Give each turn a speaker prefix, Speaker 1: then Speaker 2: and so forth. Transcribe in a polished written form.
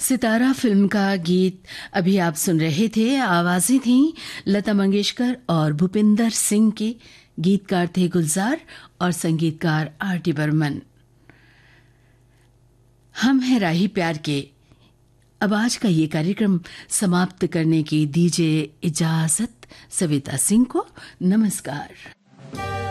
Speaker 1: सितारा film का गीत अभी आप सुन रहे थे। आवाजें थीं लता मंगेशकर और भूपिंदर सिंह की। गीतकार थे गुलजार और संगीतकार आर.डी. बर्मन। हम हैं राही प्यार के। अब आज का ये कार्यक्रम समाप्त करने की दीजिए इजाजत सविता सिंह को। नमस्कार।